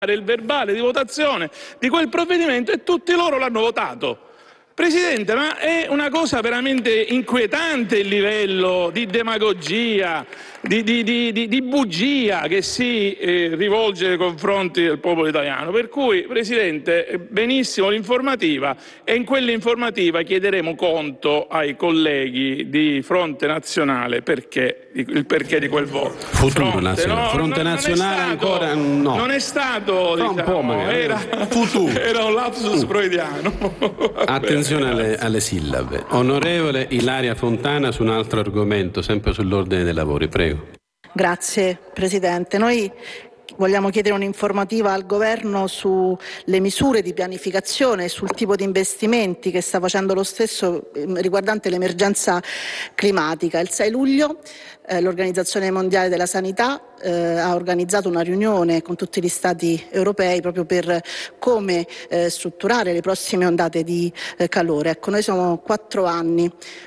il verbale di votazione di quel provvedimento e tutti loro l'hanno votato. Presidente, ma è una cosa veramente inquietante il livello di demagogia, di bugia che si rivolge nei confronti del popolo italiano. Per cui, Presidente, benissimo l'informativa, e in quell'informativa chiederemo conto ai colleghi di Fronte Nazionale il perché di quel voto. Futuro Nazionale. Fronte Nazionale ancora no. Non è stato, diciamo, era un lapsus freudiano. Attenzione alle sillabe. Onorevole Ilaria Fontana su un altro argomento, sempre sull'ordine dei lavori, prego. Grazie Presidente. Noi vogliamo chiedere un'informativa al Governo sulle misure di pianificazione e sul tipo di investimenti che sta facendo lo stesso riguardante l'emergenza climatica. Il 6 luglio l'Organizzazione Mondiale della Sanità ha organizzato una riunione con tutti gli Stati europei proprio per come strutturare le prossime ondate di calore. Ecco, noi siamo 4 anni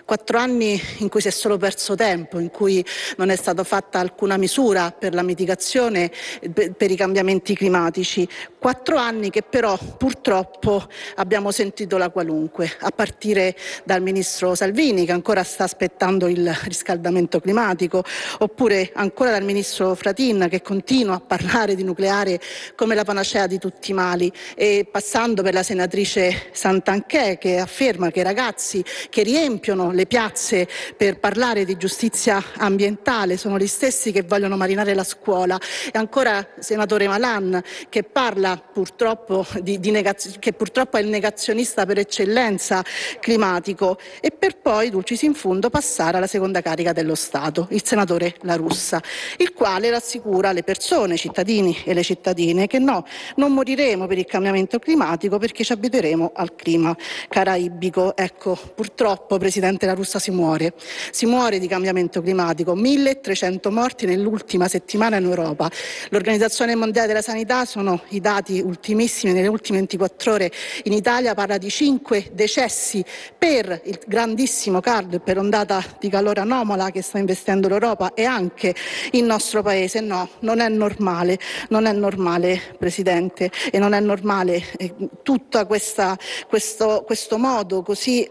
in cui si è solo perso tempo, in cui non è stata fatta alcuna misura per la mitigazione per i cambiamenti climatici. 4 anni che però purtroppo abbiamo sentito la qualunque, a partire dal Ministro Salvini che ancora sta aspettando il riscaldamento climatico, oppure ancora dal Ministro Fratin che continua a parlare di nucleare come la panacea di tutti i mali, e passando per la senatrice Santanchè che afferma che i ragazzi che riempiono le piazze per parlare di giustizia ambientale sono gli stessi che vogliono marinare la scuola, e ancora senatore Malan che parla purtroppo che purtroppo è il negazionista per eccellenza climatico, e per poi dulcis in fundo passare alla seconda carica dello Stato, il senatore La Russa, il quale rassicura le persone, i cittadini e le cittadine che no, non moriremo per il cambiamento climatico perché ci abitueremo al clima caraibico. Ecco, purtroppo Presidente La Russa si muore di cambiamento climatico, 1300 morti nell'ultima settimana in Europa. L'Organizzazione Mondiale della Sanità, sono i dati ultimissimi nelle ultime 24 ore, in Italia parla di 5 decessi per il grandissimo caldo e per ondata di calore anomala che sta investendo l'Europa e anche il nostro Paese. No, non è normale Presidente, e non è normale tutto questo modo così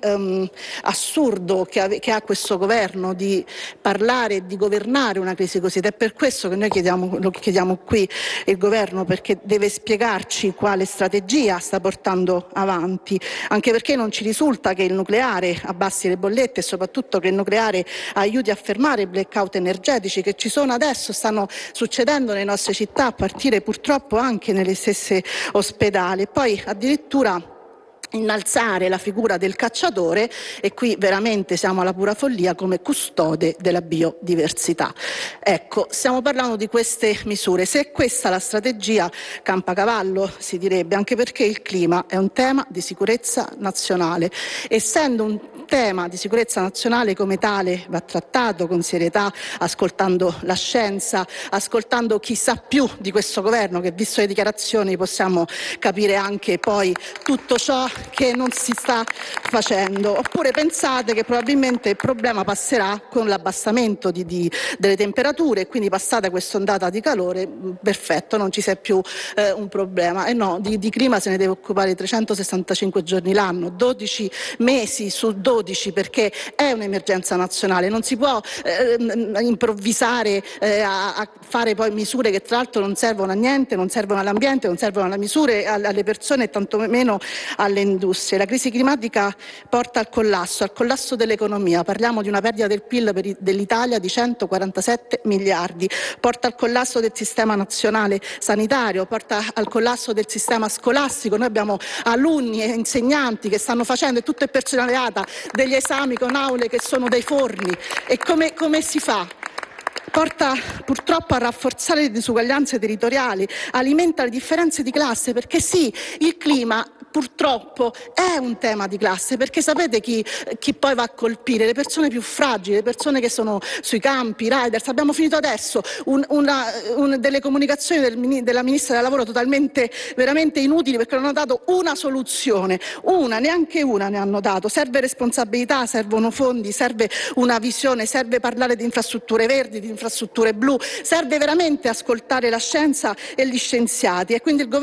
assurdo che ha questo governo di parlare e di governare una crisi così. Ed è per questo che noi lo chiediamo qui il governo, perché deve spiegarci quale strategia sta portando avanti, anche perché non ci risulta che il nucleare abbassi le bollette e soprattutto che il nucleare aiuti a fermare i blackout energetici che ci sono adesso, stanno succedendo nelle nostre città, a partire purtroppo anche nelle stesse ospedali. Poi addirittura innalzare la figura del cacciatore, e qui veramente siamo alla pura follia, come custode della biodiversità. Ecco, stiamo parlando di queste misure. Se è questa la strategia, campacavallo si direbbe, anche perché il clima è un tema di sicurezza nazionale. Essendo un tema di sicurezza nazionale, come tale va trattato con serietà, ascoltando la scienza, ascoltando chi sa più di questo governo, che visto le dichiarazioni possiamo capire anche poi tutto ciò che non si sta facendo. Oppure pensate che probabilmente il problema passerà con l'abbassamento delle temperature, e quindi passata quest'ondata di calore, perfetto, non ci sia più un problema. E no, di clima se ne deve occupare 365 giorni l'anno, 12 mesi su 12, perché è un'emergenza nazionale. Non si può improvvisare a fare poi misure che tra l'altro non servono a niente, non servono all'ambiente, non servono alle misure, alle persone e tantomeno alle industrie. La crisi climatica porta al collasso dell'economia. Parliamo di una perdita del PIL dell'Italia di 147 miliardi, porta al collasso del sistema nazionale sanitario, porta al collasso del sistema scolastico. Noi abbiamo alunni e insegnanti che stanno facendo, e tutto è personale ATA, degli esami con aule che sono dei forni. E come si fa? Porta purtroppo a rafforzare le disuguaglianze territoriali, alimenta le differenze di classe, perché sì, il clima purtroppo è un tema di classe, perché sapete chi poi va a colpire? Le persone più fragili, le persone che sono sui campi, i riders. Abbiamo finito adesso delle comunicazioni della Ministra del Lavoro totalmente, veramente inutili, perché non hanno dato una soluzione, neanche una ne hanno dato. Serve responsabilità, servono fondi, serve una visione, serve parlare di infrastrutture verdi, di infrastrutture blu, serve veramente ascoltare la scienza e gli scienziati, e quindi il